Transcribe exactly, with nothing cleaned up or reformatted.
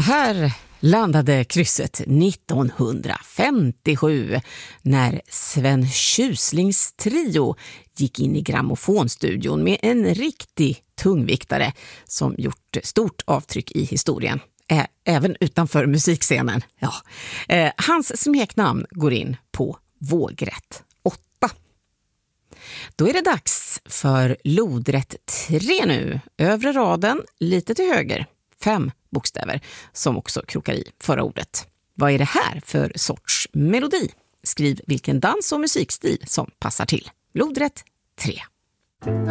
här landade krysset nittonhundrafemtiosju när Sven Tjuslings trio gick in i grammofonstudion med en riktig tungviktare som gjort stort avtryck i historien, Ä- även utanför musikscenen. Ja. Eh, hans smeknamn går in på vågrätt åtta. Då är det dags för lodrätt tre nu. Övre raden lite till höger. Fem bokstäver som också krokar i förra ordet. Vad är det här för sorts melodi? Skriv vilken dans- och musikstil som passar till. Lodrätt tre.